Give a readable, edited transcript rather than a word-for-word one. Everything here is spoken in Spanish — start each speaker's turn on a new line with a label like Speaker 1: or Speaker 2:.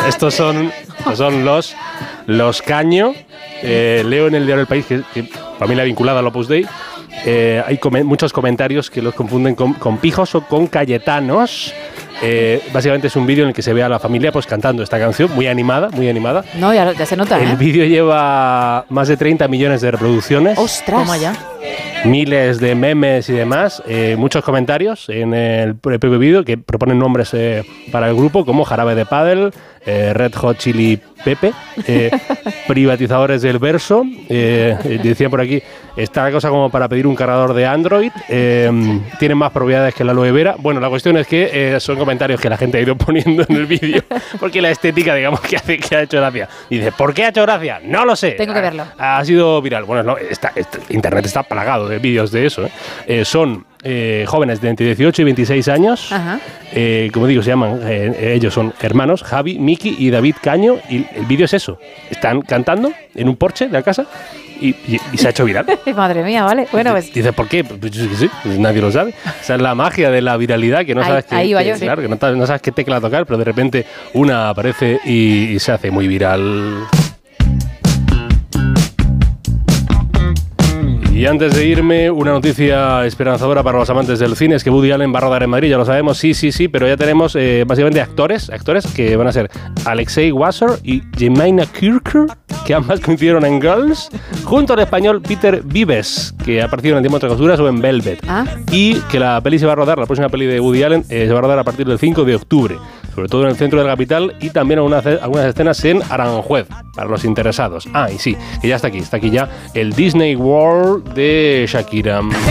Speaker 1: Estos son los Caño. Leo en el diario El País, que familia vinculada al Opus Dei. Hay muchos comentarios que los confunden con pijos o con cayetanos. Básicamente es un vídeo en el que se ve a la familia pues cantando esta canción, muy animada.
Speaker 2: No, ya se nota,
Speaker 1: El vídeo lleva más de 30 millones de reproducciones.
Speaker 2: ¡Ostras! Toma ya.
Speaker 1: Miles de memes y demás, muchos comentarios en el propio vídeo que proponen nombres para el grupo como Jarabe de Pádel, Red Hot Chili Pepe, privatizadores del verso, decía por aquí, está la cosa como para pedir un cargador de Android, tienen más propiedades que la aloe vera. Bueno, la cuestión es que son comentarios que la gente ha ido poniendo en el vídeo, porque la estética, digamos, que ha hecho gracia. Y dice, ¿por qué ha hecho gracia? No lo sé.
Speaker 2: Tengo que verlo.
Speaker 1: Ha sido viral. Bueno, no, Internet está plagado de vídeos de eso. Son jóvenes de entre 18 y 26 años. Ajá. Como digo, se llaman, ellos son hermanos, Javi, Miki y David Caño, y el vídeo es eso. Están cantando en un porche de la casa y se ha hecho viral.
Speaker 2: Madre mía, vale. Bueno, pues.
Speaker 1: Dices, ¿por qué? Pues sí, nadie lo sabe. Esa es la magia de la viralidad, que no sabes claro, que no sabes qué tecla tocar, pero de repente una aparece y se hace muy viral. Y antes de irme, una noticia esperanzadora para los amantes del cine es que Woody Allen va a rodar en Madrid, ya lo sabemos, sí, pero ya tenemos básicamente actores que van a ser Alexei Wasser y Jemina Kirker, que ambas coincidieron en Girls, junto al español Peter Vives, que ha aparecido en El tiempo entre costuras o en Velvet. Y que la peli se va a rodar, la próxima peli de Woody Allen, se va a rodar a partir del 5 de octubre. Sobre todo en el centro de la capital y también algunas escenas en Aranjuez, para los interesados. Y sí, que ya está aquí ya el Disney World de Shakira.